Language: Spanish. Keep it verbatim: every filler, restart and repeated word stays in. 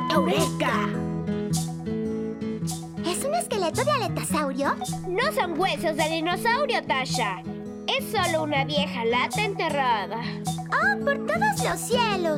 ¡Eureka! ¿Es un esqueleto de aletasaurio? No son huesos de dinosaurio, Tasha. Es solo una vieja lata enterrada. ¡Oh, por todos los cielos!